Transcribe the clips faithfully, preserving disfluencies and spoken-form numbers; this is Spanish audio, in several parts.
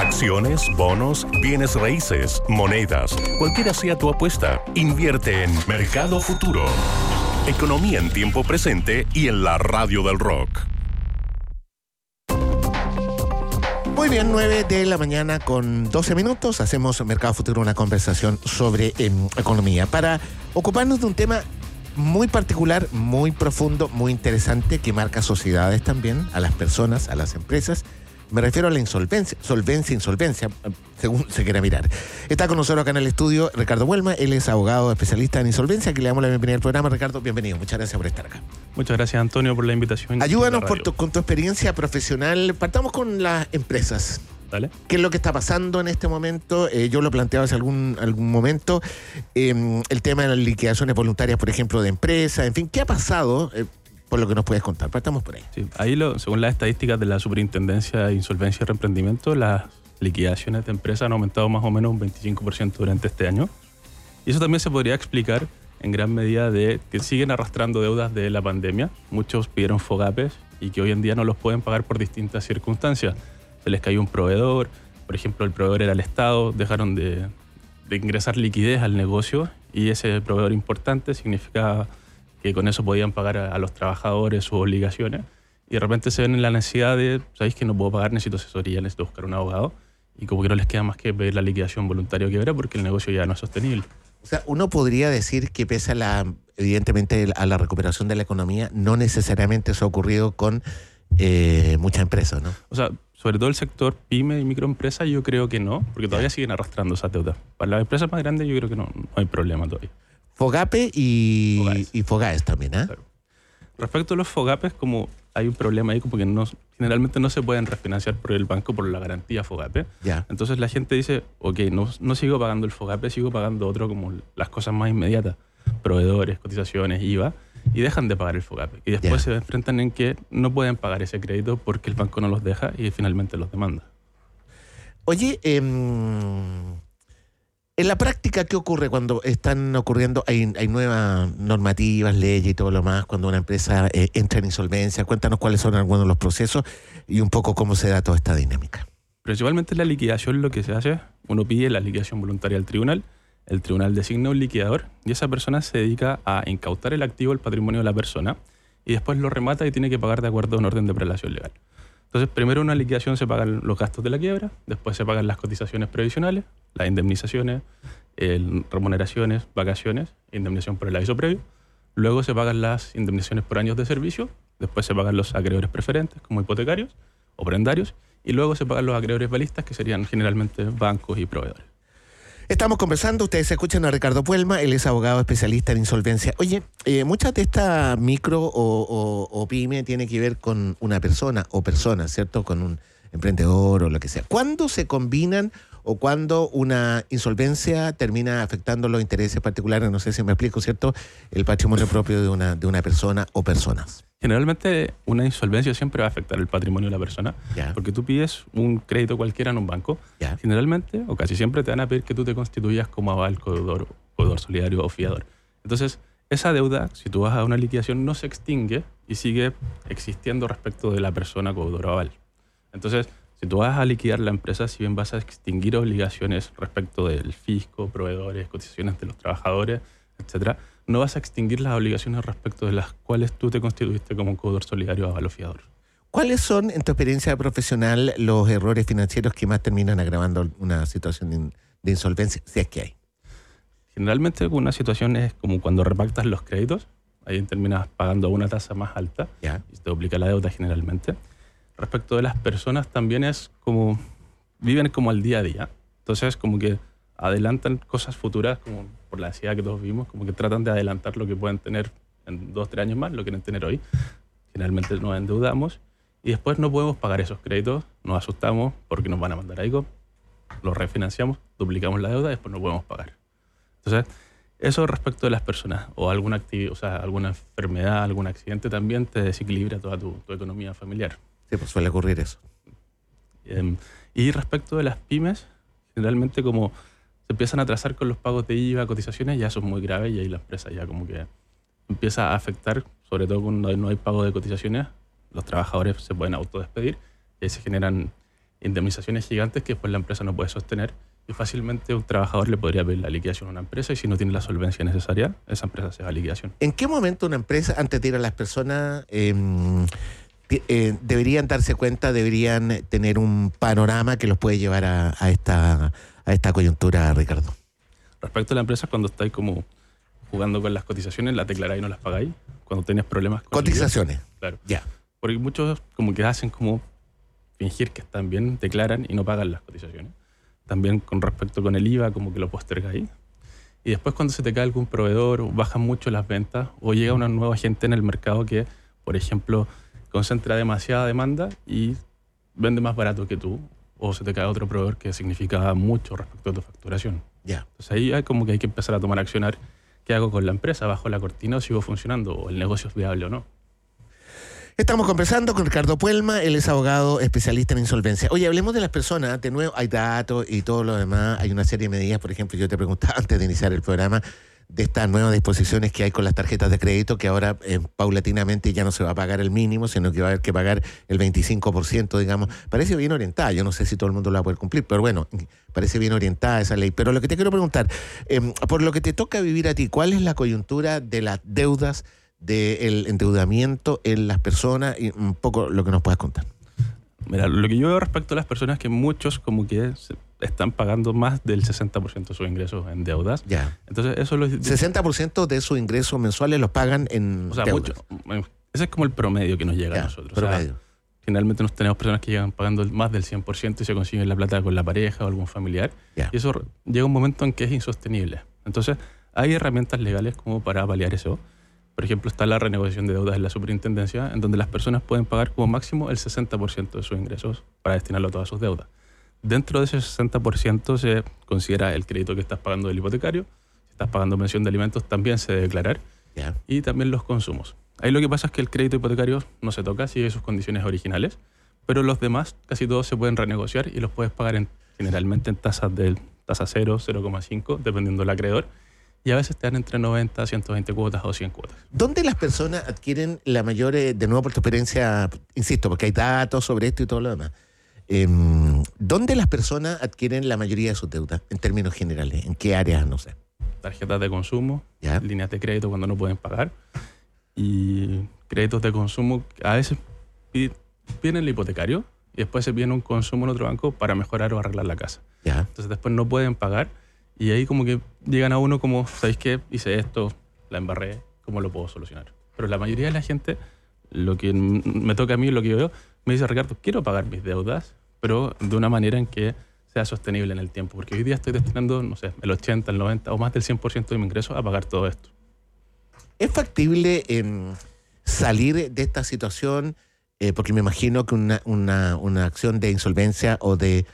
Acciones, bonos, bienes raíces, monedas, cualquiera sea tu apuesta, invierte en Mercado Futuro. Economía en tiempo presente y en la radio del rock. Muy bien, nueve de la mañana con doce minutos. Hacemos Mercado Futuro, una conversación sobre eh, economía. Para ocuparnos de un tema muy particular, muy profundo, muy interesante, que marca sociedades también, a las personas, a las empresas. Me refiero a la insolvencia, solvencia, insolvencia, según se quiera mirar. Está con nosotros acá en el estudio Ricardo Buelma, él es abogado especialista en insolvencia, que le damos la bienvenida al programa. Ricardo, bienvenido, muchas gracias por estar acá. Muchas gracias, Antonio, por la invitación. Ayúdanos por tu, con tu experiencia profesional. Partamos con las empresas. Dale. ¿Qué es lo que está pasando en este momento? Eh, yo lo planteaba hace algún, algún momento, eh, el tema de las liquidaciones voluntarias, por ejemplo, de empresas, en fin, ¿qué ha pasado? Eh, por lo que nos puedes contar, partamos por ahí. Sí, ahí, lo, según las estadísticas de la Superintendencia de Insolvencia y Reemprendimiento, las liquidaciones de empresas han aumentado más o menos un veinticinco por ciento durante este año. Y eso también se podría explicar en gran medida de que siguen arrastrando deudas de la pandemia. Muchos pidieron FOGAPES y que hoy en día no los pueden pagar por distintas circunstancias. Se les cayó un proveedor, por ejemplo, el proveedor era el Estado, dejaron de, de ingresar liquidez al negocio y ese proveedor importante significaba que con eso podían pagar a, a los trabajadores sus obligaciones, y de repente se ven en la necesidad de, ¿sabéis que no puedo pagar? Necesito asesoría, necesito buscar un abogado, y como que no les queda más que pedir la liquidación voluntaria o quiebra porque el negocio ya no es sostenible. O sea, uno podría decir que pese a la, evidentemente, a la recuperación de la economía, no necesariamente eso ha ocurrido con eh, muchas empresas, ¿no? O sea, sobre todo el sector pyme y microempresa, yo creo que no, porque todavía siguen arrastrando esas deudas. Para las empresas más grandes yo creo que no, no hay problema todavía. FOGAPE y FOGAES, y FOGAES también, ¿eh? Claro. Respecto a los FOGAPES, como hay un problema ahí, como que no, generalmente no se pueden refinanciar por el banco por la garantía FOGAPE. Ya. Entonces la gente dice, ok, no, no sigo pagando el FOGAPE, sigo pagando otro como las cosas más inmediatas, proveedores, cotizaciones, I V A, y dejan de pagar el FOGAPE. Y después Ya. se enfrentan en que no pueden pagar ese crédito porque el banco no los deja y finalmente los demanda. Oye, eh, en la práctica, ¿qué ocurre cuando están ocurriendo, hay, hay nuevas normativas, leyes y todo lo más, cuando una empresa eh, entra en insolvencia? Cuéntanos cuáles son algunos de los procesos y un poco cómo se da toda esta dinámica. Principalmente la liquidación, lo que se hace, uno pide la liquidación voluntaria al tribunal, el tribunal designa un liquidador y esa persona se dedica a incautar el activo, el patrimonio de la persona, y después lo remata y tiene que pagar de acuerdo a un orden de prelación legal. Entonces, primero en una liquidación se pagan los gastos de la quiebra, después se pagan las cotizaciones previsionales, las indemnizaciones, el, remuneraciones, vacaciones, indemnización por el aviso previo. Luego se pagan las indemnizaciones por años de servicio, después se pagan los acreedores preferentes como hipotecarios o prendarios, y luego se pagan los acreedores balistas, que serían generalmente bancos y proveedores. Estamos conversando, ustedes escuchan a Ricardo Buelma, él es abogado especialista en insolvencia. Oye, eh, muchas de esta micro o, o, o pyme tiene que ver con una persona o personas, ¿cierto? Con un emprendedor o lo que sea. ¿Cuándo se combinan o cuándo una insolvencia termina afectando los intereses particulares? No sé si me explico, ¿cierto? El patrimonio propio de una, de una persona o personas. Generalmente una insolvencia siempre va a afectar el patrimonio de la persona, Ya. porque tú pides un crédito cualquiera en un banco, Ya. generalmente o casi siempre te van a pedir que tú te constituyas como aval, codeudor, codeudor solidario o fiador. Entonces, esa deuda, si tú vas a una liquidación, no se extingue y sigue existiendo respecto de la persona codeudor o aval. Entonces, si tú vas a liquidar la empresa, si bien vas a extinguir obligaciones respecto del fisco, proveedores, cotizaciones de los trabajadores, etcétera, no vas a extinguir las obligaciones respecto de las cuales tú te constituiste como un codeudor solidario o aval o fiador. ¿Cuáles son, en tu experiencia profesional, los errores financieros que más terminan agravando una situación de, de insolvencia, si es que hay? Generalmente una situación es como cuando repactas los créditos, ahí terminas pagando una tasa más alta, Ya. y te duplica la deuda generalmente. Respecto de las personas también es como, viven como al día a día, entonces como que adelantan cosas futuras, como por la ansiedad que todos vimos, como que tratan de adelantar lo que pueden tener en dos, tres años más, lo que quieren tener hoy. Generalmente nos endeudamos y después no podemos pagar esos créditos, nos asustamos porque nos van a mandar a I C O P, los refinanciamos, duplicamos la deuda y después no podemos pagar. Entonces, eso respecto de las personas, o alguna actividad, o sea, alguna enfermedad, algún accidente también te desequilibra toda tu, tu economía familiar. Sí, pues suele ocurrir eso. Eh, y respecto de las pymes, generalmente como se empiezan a atrasar con los pagos de I V A, cotizaciones, ya eso es muy grave y ahí la empresa ya como que empieza a afectar, sobre todo cuando no hay pago de cotizaciones, los trabajadores se pueden autodespedir y ahí se generan indemnizaciones gigantes que después la empresa no puede sostener y fácilmente un trabajador le podría pedir la liquidación a una empresa y si no tiene la solvencia necesaria, esa empresa se va a liquidación. ¿En qué momento una empresa, antes de ir a las personas, eh, eh, deberían darse cuenta, deberían tener un panorama que los puede llevar a, a, esta, a esta coyuntura, Ricardo? Respecto a la empresa, cuando estáis como jugando con las cotizaciones, las declaráis y no las pagáis. Cuando tienes problemas con cotizaciones. I V A, claro. Ya. Porque muchos como que hacen como fingir que están bien, declaran y no pagan las cotizaciones. También con respecto con el I V A, como que lo postergáis. Y después cuando se te cae algún proveedor, o bajan mucho las ventas, o llega una nueva gente en el mercado que, por ejemplo, concentra demasiada demanda y vende más barato que tú, o se te cae otro proveedor que significa mucho respecto a tu facturación. Ya. Entonces ahí hay como que hay que empezar a tomar accionar. ¿Qué hago con la empresa? ¿Bajo la cortina o sigo funcionando? ¿O el negocio es viable o no? Estamos conversando con Ricardo Puelma, él es abogado especialista en insolvencia. Oye, hablemos de las personas, de nuevo hay datos y todo lo demás, hay una serie de medidas, por ejemplo, yo te preguntaba antes de iniciar el programa, de estas nuevas disposiciones que hay con las tarjetas de crédito, que ahora eh, paulatinamente ya no se va a pagar el mínimo, sino que va a haber que pagar el veinticinco por ciento, digamos. Parece bien orientada, yo no sé si todo el mundo la va a poder cumplir, pero bueno, parece bien orientada esa ley. Pero lo que te quiero preguntar, eh, por lo que te toca vivir a ti, ¿cuál es la coyuntura de las deudas, del endeudamiento en las personas y un poco lo que nos puedas contar? Mira, lo que yo veo respecto a las personas es que muchos como que están pagando más del sesenta por ciento de sus ingresos en deudas. Ya. Entonces eso lo... sesenta por ciento de sus ingresos mensuales los pagan en O sea, deudas. mucho. Ese es como el promedio que nos llega Ya, a nosotros. promedio. O sea, generalmente nos tenemos personas que llegan pagando más del cien por ciento y se consiguen la plata con la pareja o algún familiar. Ya. Y eso llega un momento en que es insostenible. Entonces hay herramientas legales como para paliar eso. Por ejemplo, está la renegociación de deudas en la superintendencia, en donde las personas pueden pagar como máximo el sesenta por ciento de sus ingresos para destinarlo a todas sus deudas. Dentro de ese sesenta por ciento se considera el crédito que estás pagando del hipotecario. Si estás pagando pensión de alimentos, también se debe declarar. Ya. Y también los consumos. Ahí lo que pasa es que el crédito hipotecario no se toca, sigue sus condiciones originales, pero los demás, casi todos se pueden renegociar y los puedes pagar en, generalmente en tasas de tasa cero, cero coma cinco, dependiendo del acreedor. Y a veces te dan entre noventa, ciento veinte cuotas o cien cuotas. ¿Dónde las personas adquieren la mayor, eh, de nuevo por tu experiencia, insisto, porque hay datos sobre esto y todo lo demás, eh, ¿dónde las personas adquieren la mayoría de sus deudas en términos generales? ¿En qué áreas? No sé. Tarjetas de consumo, ¿Ya? líneas de crédito cuando no pueden pagar y créditos de consumo. A veces piden el hipotecario y después se piden un consumo en otro banco para mejorar o arreglar la casa. ¿Ya? Entonces después no pueden pagar. Y ahí como que llegan a uno como, ¿sabéis qué? Hice esto, la embarré, ¿cómo lo puedo solucionar? Pero la mayoría de la gente, lo que me toca a mí, lo que yo veo, me dice, Ricardo, quiero pagar mis deudas, pero de una manera en que sea sostenible en el tiempo. Porque hoy día estoy destinando, no sé, el ochenta, el noventa o más del cien por ciento de mi ingreso a pagar todo esto. ¿Es factible eh, salir de esta situación? Eh, porque me imagino que una, una, una acción de insolvencia o de...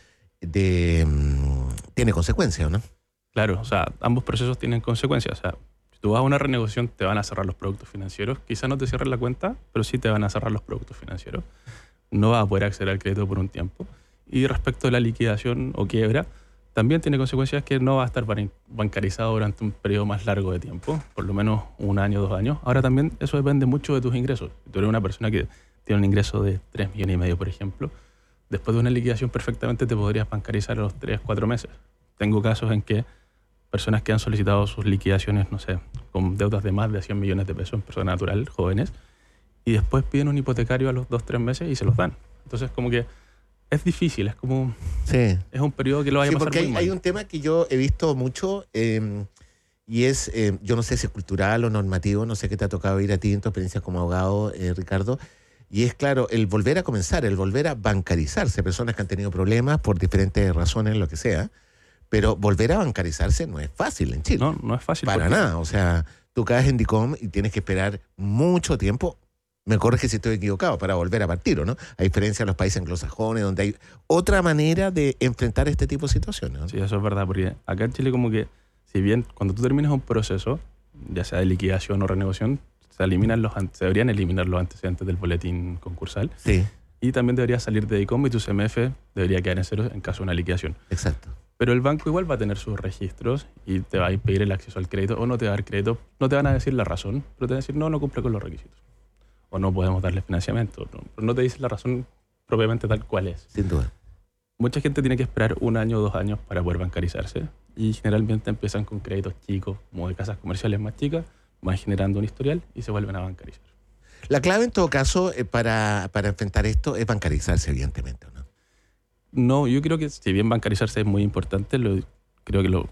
de um, tiene consecuencias, ¿no? Claro, o sea, ambos procesos tienen consecuencias. O sea, si tú vas a una renegociación, te van a cerrar los productos financieros. Quizás no te cierren la cuenta, pero sí te van a cerrar los productos financieros. No vas a poder acceder al crédito por un tiempo. Y respecto a la liquidación o quiebra, también tiene consecuencias que no va a estar bancarizado durante un periodo más largo de tiempo, por lo menos un año, dos años. Ahora también eso depende mucho de tus ingresos. Si tú eres una persona que tiene un ingreso de tres millones y medio, por ejemplo, después de una liquidación perfectamente te podrías bancarizar a los tres, cuatro meses. Tengo casos en que personas que han solicitado sus liquidaciones, no sé, con deudas de más de cien millones de pesos en persona natural, jóvenes, y después piden un hipotecario a los dos, tres meses y se los dan. Entonces, como que es difícil, es como... Sí. Es un periodo que lo vaya Sí, a pasar porque muy hay, mal. hay un tema que yo he visto mucho eh, y es, eh, yo no sé si es cultural o normativo, no sé qué te ha tocado ir a ti en tu experiencia como abogado, eh, Ricardo, y es claro, el volver a comenzar, el volver a bancarizarse, personas que han tenido problemas por diferentes razones, lo que sea, pero volver a bancarizarse no es fácil en Chile. No, no es fácil. Para porque- nada, o sea, tú caes en DICOM y tienes que esperar mucho tiempo, me corrige si estoy equivocado, para volver a partir, ¿o no? A diferencia de los países anglosajones, donde hay otra manera de enfrentar este tipo de situaciones, ¿no? Sí, eso es verdad, porque acá en Chile como que, si bien cuando tú terminas un proceso, ya sea de liquidación o renegociación, se eliminan los, ante- se deberían eliminar los antecedentes del boletín concursal Sí, y también debería salir de DICOM y tu C M F debería quedar en cero en caso de una liquidación. exacto. Pero el banco igual va a tener sus registros y te va a impedir el acceso al crédito o no te va a dar crédito. No te van a decir la razón, pero te van a decir no, no cumple con los requisitos. O no podemos darle financiamiento. No, pero no te dicen la razón propiamente tal cual es. Sin duda. mucha gente tiene que esperar un año o dos años para poder bancarizarse y generalmente empiezan con créditos chicos, como de casas comerciales más chicas, van generando un historial y se vuelven a bancarizar. La clave en todo caso eh, para, para enfrentar esto es bancarizarse, evidentemente, ¿no? No, yo creo que si bien bancarizarse es muy importante, lo, creo que lo,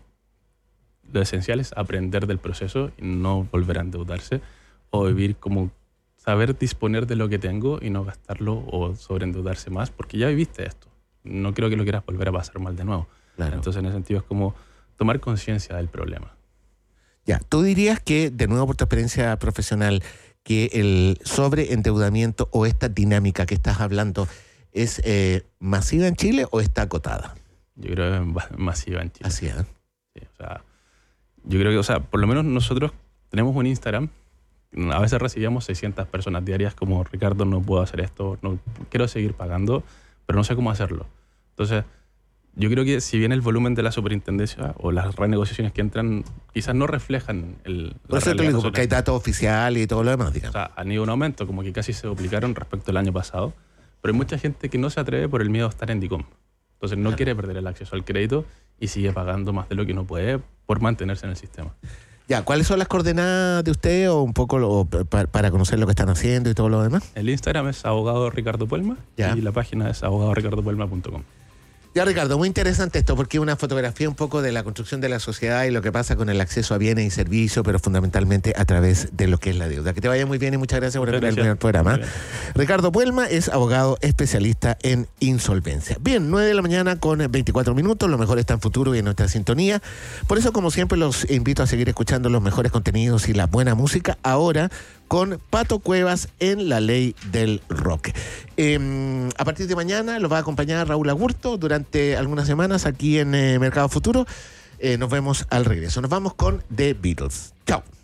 lo esencial es aprender del proceso y no volver a endeudarse o vivir como saber disponer de lo que tengo y no gastarlo o sobreendeudarse más, porque ya viviste esto. No creo que lo quieras volver a pasar mal de nuevo. Claro. Entonces, en ese sentido, es como tomar conciencia del problema. Ya, ¿tú dirías que, de nuevo por tu experiencia profesional, que el sobreendeudamiento o esta dinámica que estás hablando es eh, masiva en Chile o está acotada? Yo creo que es masiva en Chile. Así es. Sí, o sea, yo creo que, o sea, por lo menos nosotros tenemos un Instagram. A veces recibíamos seiscientas personas diarias como, Ricardo, no puedo hacer esto, no quiero seguir pagando, pero no sé cómo hacerlo. Entonces, yo creo que si bien el volumen de la superintendencia o las renegociaciones que entran quizás no reflejan el... Por eso te digo, porque hay datos oficiales y todo lo demás, digamos. O sea, han ido un aumento, como que casi se duplicaron respecto al año pasado, pero hay mucha gente que no se atreve por el miedo a estar en DICOM. Entonces no Claro. quiere perder el acceso al crédito y sigue pagando más de lo que no puede por mantenerse en el sistema. Ya, ¿cuáles son las coordenadas de usted o un poco lo, para, para conocer lo que están haciendo y todo lo demás? El Instagram es abogado Ricardo Puelma Ya. y la página es abogado ricardo puelma punto com. Ya, Ricardo, muy interesante esto porque es una fotografía un poco de la construcción de la sociedad y lo que pasa con el acceso a bienes y servicios, pero fundamentalmente a través de lo que es la deuda. Que te vaya muy bien y muchas gracias por Muchas estar en el gracias. programa. Muy bien. Ricardo Puelma es abogado especialista en insolvencia. Bien, nueve de la mañana con veinticuatro minutos, lo mejor está en Futuro y en nuestra sintonía. Por eso, como siempre, los invito a seguir escuchando los mejores contenidos y la buena música ahora con Pato Cuevas en La Ley del Rock. Eh, a partir de mañana los va a acompañar Raúl Agurto durante algunas semanas aquí en eh, Mercado Futuro. Eh, nos vemos al regreso. Nos vamos con The Beatles. Chao.